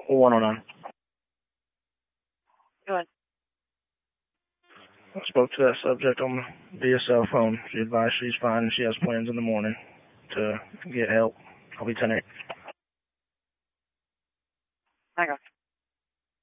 109. Go ahead. I spoke to that subject via cell phone. She advised she's fine and she has plans in the morning to get help. I'll be 10-8. Hang on.